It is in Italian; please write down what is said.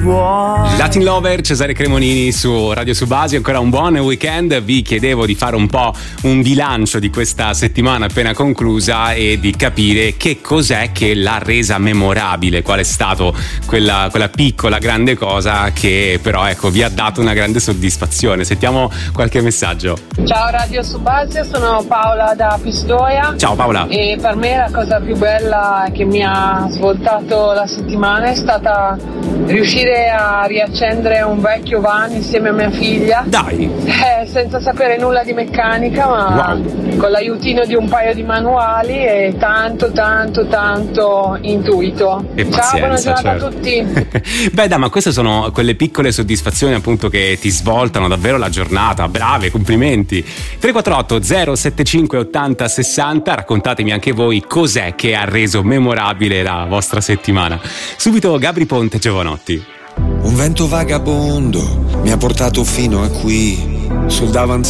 vuoi. Latin Lover, Cesare Cremonini su Radio Subasi. Ancora un buon weekend. Vi chiedevo di fare un po' un bilancio di questa settimana appena conclusa e di capire che cos'è che l'ha resa memorabile, qual è stato quella piccola grande cosa che però ecco vi ha dato una grande soddisfazione. Sentiamo qualche messaggio. Ciao Radio Subasi, sono Paola da Pistoia. Ciao Paola. E per me la cosa più bella che mi ha svoltato la settimana è stata riuscire a riaccendere un vecchio van insieme a mia figlia. Dai! Senza sapere nulla di meccanica, ma wow, con l'aiutino di un paio di manuali e tanto intuito. E ciao, buona giornata certo. a tutti. Beh dai, ma queste sono quelle piccole soddisfazioni appunto che ti svoltano davvero la giornata. Brave, complimenti. 348 075 80 60, raccontatemi anche voi cos'è che ha reso memorabile la vostra settimana. Subito Gabri Ponte, Giovanotti. Un vento vagabondo mi ha portato fino a qui, sul davanzale